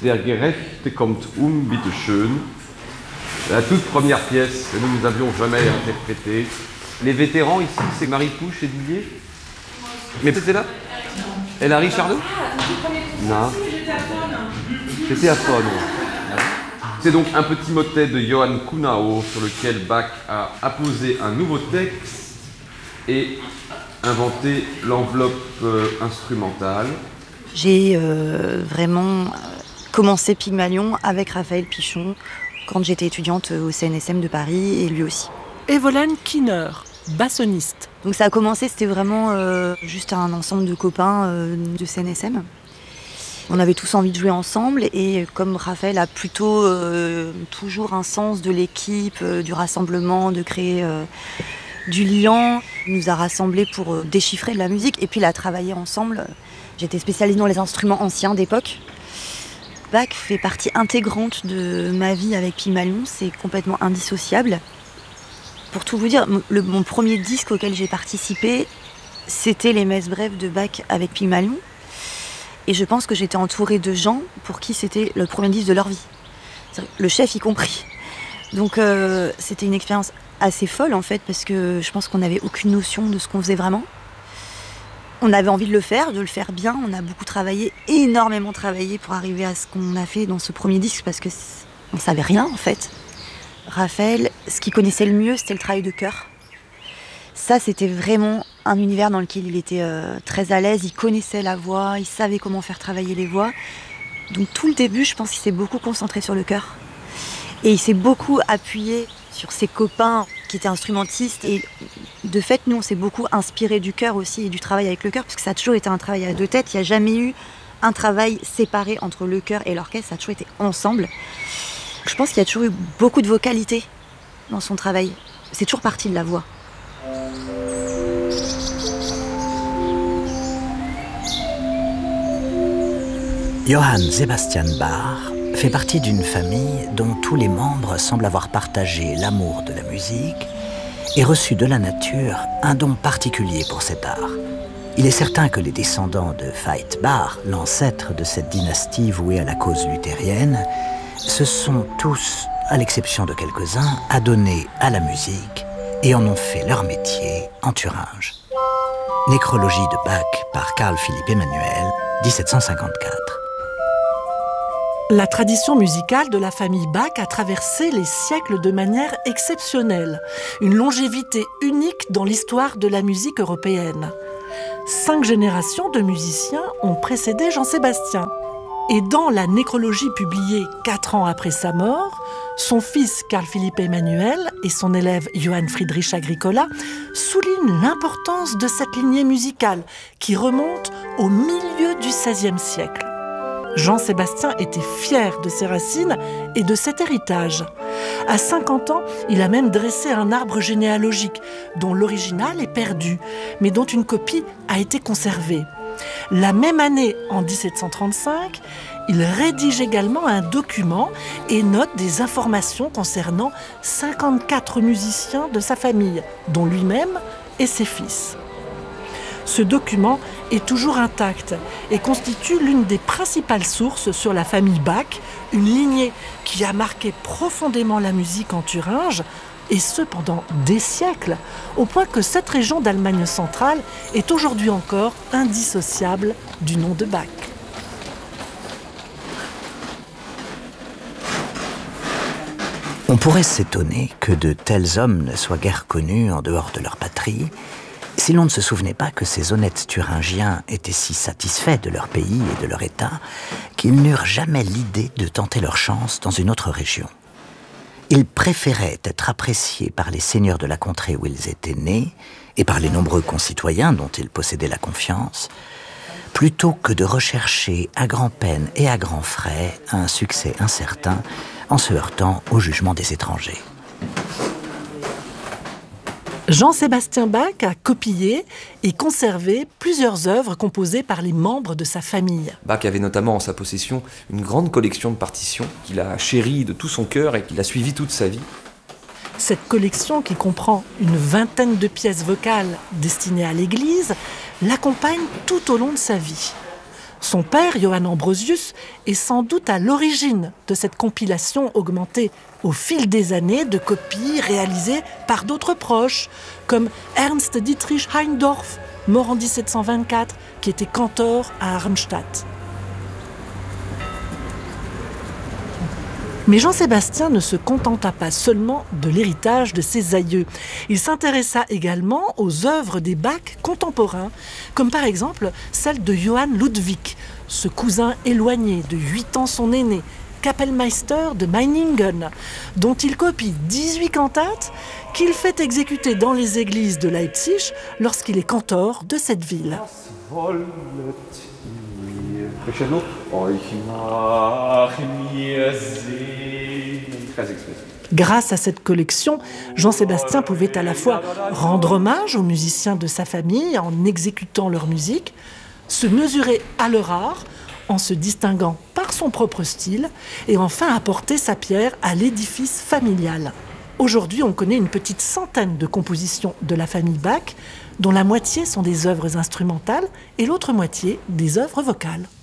Der Gerechte kommt bitte schön. La toute première pièce que nous n'avions jamais interprétée. Les vétérans ici, c'est Marie-Pouche et Douillet. Mais c'était là? Et la Richardot? Non. C'était à Faune. C'est donc un petit motet de Johann Kuhnau sur lequel Bach a apposé un nouveau texte et inventé l'enveloppe instrumentale. J'ai vraiment commencé Pygmalion avec Raphaël Pichon quand j'étais étudiante au CNSM de Paris et lui aussi. Evelyn Kiener, bassoniste. Donc ça a commencé, c'était vraiment juste un ensemble de copains de CNSM. On avait tous envie de jouer ensemble et comme Raphaël a plutôt toujours un sens de l'équipe, du rassemblement, de créer du lien, il nous a rassemblés pour déchiffrer de la musique et puis la travailler ensemble. J'étais spécialisée dans les instruments anciens d'époque. Bach fait partie intégrante de ma vie avec Pygmalion, c'est complètement indissociable. Pour tout vous dire, mon premier disque auquel j'ai participé, c'était les Messes brèves de Bach avec Pygmalion. Et je pense que j'étais entourée de gens pour qui c'était le premier disque de leur vie. Le chef y compris. Donc c'était une expérience assez folle en fait, parce que je pense qu'on n'avait aucune notion de ce qu'on faisait vraiment. On avait envie de le faire bien. On a beaucoup travaillé, énormément travaillé pour arriver à ce qu'on a fait dans ce premier disque, parce qu'on ne savait rien en fait. Raphaël, ce qu'il connaissait le mieux, c'était le travail de chœur. Ça, c'était vraiment un univers dans lequel il était très à l'aise. Il connaissait la voix, il savait comment faire travailler les voix. Donc tout le début, je pense qu'il s'est beaucoup concentré sur le chœur. Et il s'est beaucoup appuyé sur ses copains qui étaient instrumentistes. Et de fait, nous, on s'est beaucoup inspiré du chœur aussi et du travail avec le chœur, parce que ça a toujours été un travail à deux têtes. Il n'y a jamais eu un travail séparé entre le chœur et l'orchestre. Ça a toujours été ensemble. Je pense qu'il y a toujours eu beaucoup de vocalité dans son travail. C'est toujours parti de la voix. Johann Sebastian Bach fait partie d'une famille dont tous les membres semblent avoir partagé l'amour de la musique et reçu de la nature un don particulier pour cet art. Il est certain que les descendants de Veit Bach, l'ancêtre de cette dynastie vouée à la cause luthérienne, se sont tous, à l'exception de quelques-uns, adonnés à la musique et en ont fait leur métier en Thuringe. Nécrologie de Bach par Carl Philipp Emanuel, 1754. La tradition musicale de la famille Bach a traversé les siècles de manière exceptionnelle. Une longévité unique dans l'histoire de la musique européenne. 5 générations de musiciens ont précédé Jean-Sébastien. Et dans la nécrologie publiée 4 ans après sa mort, son fils Carl Philipp Emanuel et son élève Johann Friedrich Agricola soulignent l'importance de cette lignée musicale qui remonte au milieu du XVIe siècle. Jean-Sébastien était fier de ses racines et de cet héritage. À 50 ans, il a même dressé un arbre généalogique dont l'original est perdu, mais dont une copie a été conservée. La même année, en 1735, il rédige également un document et note des informations concernant 54 musiciens de sa famille, dont lui-même et ses fils. Ce document est toujours intact et constitue l'une des principales sources sur la famille Bach, une lignée qui a marqué profondément la musique en Thuringe, et ce pendant des siècles, au point que cette région d'Allemagne centrale est aujourd'hui encore indissociable du nom de Bach. On pourrait s'étonner que de tels hommes ne soient guère connus en dehors de leur patrie, si l'on ne se souvenait pas que ces honnêtes Thuringiens étaient si satisfaits de leur pays et de leur État qu'ils n'eurent jamais l'idée de tenter leur chance dans une autre région. Ils préféraient être appréciés par les seigneurs de la contrée où ils étaient nés et par les nombreux concitoyens dont ils possédaient la confiance, plutôt que de rechercher à grand-peine et à grands frais un succès incertain en se heurtant au jugement des étrangers. Jean-Sébastien Bach a copié et conservé plusieurs œuvres composées par les membres de sa famille. Bach avait notamment en sa possession une grande collection de partitions qu'il a chérie de tout son cœur et qu'il a suivie toute sa vie. Cette collection, qui comprend une 20aine de pièces vocales destinées à l'église, l'accompagne tout au long de sa vie. Son père, Johann Ambrosius, est sans doute à l'origine de cette compilation augmentée au fil des années de copies réalisées par d'autres proches, comme Ernst Dietrich Heindorf, mort en 1724, qui était cantor à Arnstadt. Mais Jean-Sébastien ne se contenta pas seulement de l'héritage de ses aïeux. Il s'intéressa également aux œuvres des Bach contemporains, comme par exemple celle de Johann Ludwig, ce cousin éloigné de 8 ans son aîné, Kapellmeister de Meiningen, dont il copie 18 cantates qu'il fait exécuter dans les églises de Leipzig lorsqu'il est cantor de cette ville. Grâce à cette collection, Jean-Sébastien pouvait à la fois rendre hommage aux musiciens de sa famille en exécutant leur musique, se mesurer à leur art en se distinguant par son propre style et enfin apporter sa pierre à l'édifice familial. Aujourd'hui, on connaît une petite centaine de compositions de la famille Bach, dont la moitié sont des œuvres instrumentales et l'autre moitié des œuvres vocales.